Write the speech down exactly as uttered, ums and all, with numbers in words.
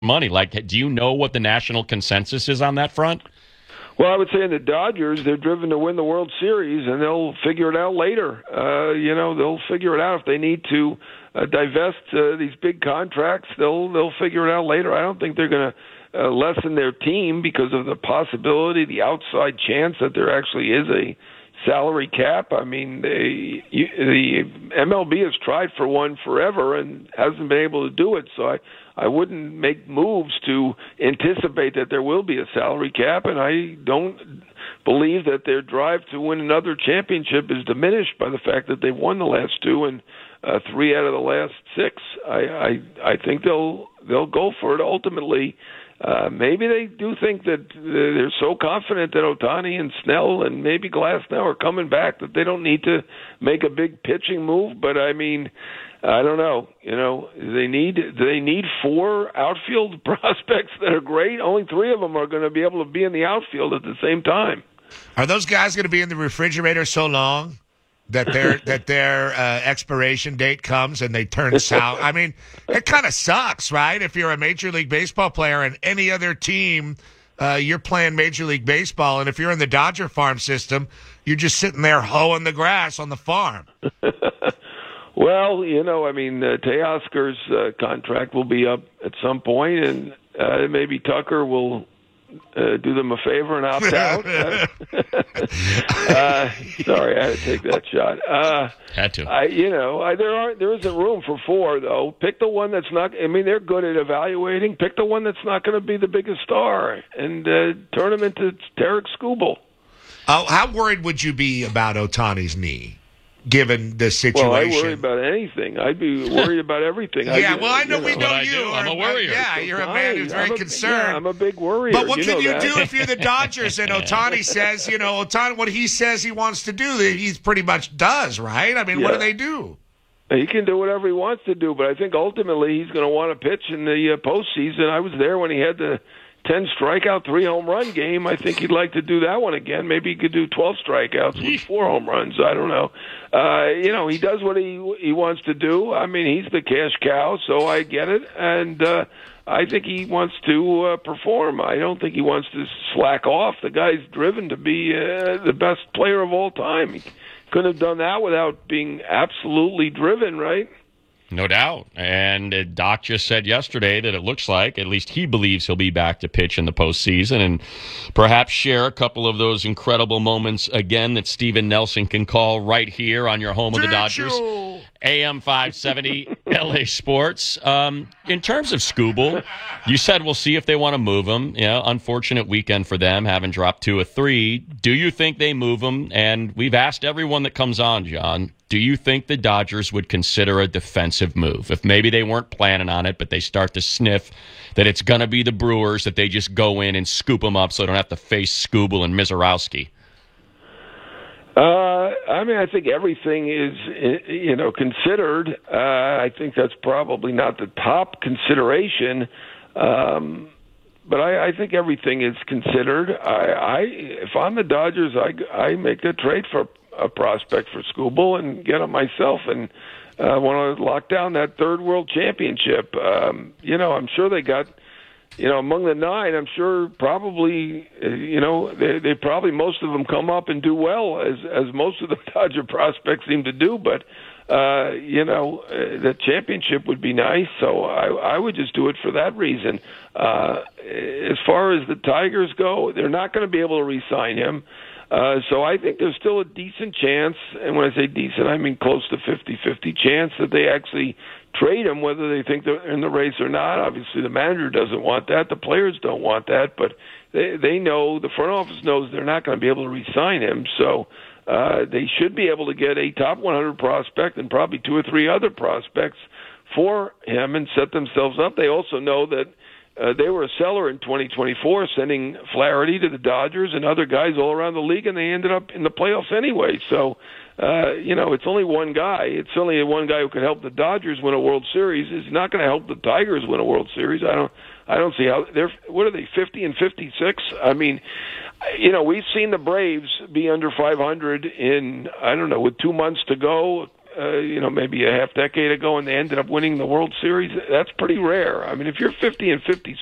money. Like, do you know what the national consensus is on that front? Well, I would say in the Dodgers, they're driven to win the World Series, and they'll figure it out later. Uh, you know, they'll figure it out if they need to uh, divest uh, these big contracts. They'll they'll figure it out later. I don't think they're going to uh, lessen their team because of the possibility, the outside chance that there actually is a salary cap. I mean, they, you, the M L B has tried for one forever and hasn't been able to do it. So I, I wouldn't make moves to anticipate that there will be a salary cap, and I don't believe that their drive to win another championship is diminished by the fact that they've won the last two and uh, three out of the last six. I, I, I think they'll they'll go for it ultimately. Uh, maybe they do think that uh, they're so confident that Ohtani and Snell and maybe Glasnow are coming back that they don't need to make a big pitching move. But I mean, I don't know. You know, they need they need four outfield prospects that are great. Only three of them are going to be able to be in the outfield at the same time. Are those guys going to be in the refrigerator so long that their that their uh, expiration date comes and they turn sour? I mean, it kind of sucks, right? If you're a Major League Baseball player and any other team, uh, you're playing Major League Baseball, and if you're in the Dodger farm system, you're just sitting there hoeing the grass on the farm. Well, you know, I mean, uh, Teoscar's uh, contract will be up at some point, and uh, maybe Tucker will Uh, do them a favor and opt out. uh, sorry, I had to take that shot. Uh, had to. I, you know, I, there aren't. There isn't room for four, though. Pick the one that's not. I mean, they're good at evaluating. Pick the one that's not going to be the biggest star, and uh, turn him into Tarek Skubal. Oh, how worried would you be about Ohtani's knee, given the situation? Well, I worry about anything. I'd be worried about everything. yeah, I'd, well, I know you we know What I you. do. I'm a worrier. Yeah, you're a man who's very I'm a, concerned. Yeah, I'm a big worrier. But what you can know you that. do if you're the Dodgers and Ohtani says, you know, Ohtani, what he says he wants to do, he pretty much does, right? I mean, Yeah. what do they do? He can do whatever he wants to do, but I think ultimately he's going to want to pitch in the uh, postseason. I was there when he had the ten strikeout, three home run game. I think he'd like to do that one again. Maybe he could do twelve strikeouts with four home runs. I don't know. Uh, you know, he does what he he wants to do. I mean, he's the cash cow, so I get it. And uh, I think he wants to uh, perform. I don't think he wants to slack off. The guy's driven to be uh, the best player of all time. He couldn't have done that without being absolutely driven, right? No doubt. And uh, Doc just said yesterday that it looks like, at least he believes he'll be back to pitch in the postseason and perhaps share a couple of those incredible moments again that Steven Nelson can call right here on your home of the Dodgers. A M five seventy L A Sports. Um, in terms of Skubal, you said we'll see if they want to move him. Yeah, unfortunate weekend for them, having dropped two or three. Do you think they move him? And we've asked everyone that comes on, John, do you think the Dodgers would consider a defensive move? If maybe they weren't planning on it, but they start to sniff that it's going to be the Brewers, that they just go in and scoop them up so they don't have to face Skubal and Mizorowski? Uh, I mean, I think everything is, you know, considered. Uh, I think that's probably not the top consideration, um, but I, I think everything is considered. I, I, if I'm the Dodgers, I, I make a trade for a prospect for Skubal and get him myself, and uh, want to lock down that third World Championship. Um, you know, I'm sure they got. You know, among the nine, I'm sure probably, uh, you know, they, they probably, most of them come up and do well, as as most of the Dodger prospects seem to do. But, uh, you know, uh, the championship would be nice, so I, I would just do it for that reason. Uh, as far as the Tigers go, they're not going to be able to re-sign him. Uh, so I think there's still a decent chance, and when I say decent, I mean close to fifty-fifty chance that they actually trade him, whether they think they're in the race or not. Obviously, the manager doesn't want that. The players don't want that, but they they know, the front office knows they're not going to be able to re-sign him. So uh, they should be able to get a top one hundred prospect and probably two or three other prospects for him and set themselves up. They also know that Uh, they were a seller in twenty twenty-four, sending Flaherty to the Dodgers and other guys all around the league, and they ended up in the playoffs anyway. So, uh, you know, it's only one guy. It's only one guy who could help the Dodgers win a World Series. It's not going to help the Tigers win a World Series. I don't. I don't see how they're. What are they? fifty and fifty-six. I mean, you know, we've seen the Braves be under five hundred in, I don't know, with two months to go, uh, you know, maybe a half decade ago, and they ended up winning the World Series. That's pretty rare. I mean, if you're fifty and fifty